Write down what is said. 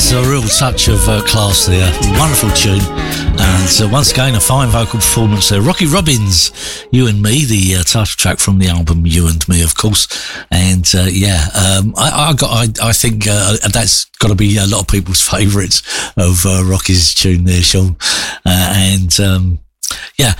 There's a real touch of class there. Wonderful tune. And once again, a fine vocal performance there. Rocky Robbins, You and Me, the title track from the album You and Me, of course. And I think that's got to be a lot of people's favourites of Rocky's tune there, Sean.